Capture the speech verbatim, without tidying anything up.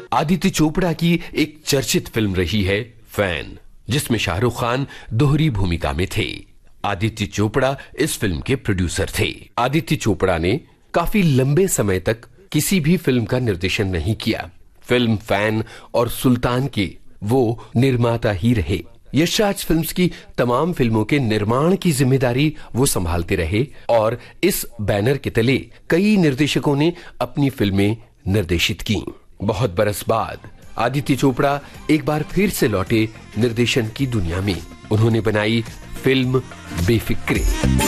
आदित्य चोपड़ा की एक चर्चित फिल्म रही है फैन, जिसमें शाहरुख खान दोहरी भूमिका में थे। आदित्य चोपड़ा इस फिल्म के प्रोड्यूसर थे। आदित्य चोपड़ा ने काफी लंबे समय तक किसी भी फिल्म का निर्देशन नहीं किया। फिल्म फैन और सुल्तान के वो निर्माता ही रहे। यशराज फिल्म्स की तमाम फिल्मों के निर्माण की जिम्मेदारी वो संभालते रहे और इस बैनर के तले कई निर्देशकों ने अपनी फिल्में निर्देशित की। बहुत बरस बाद आदित्य चोपड़ा एक बार फिर से लौटे निर्देशन की दुनिया में। उन्होंने बनाई फिल्म बेफिक्रे।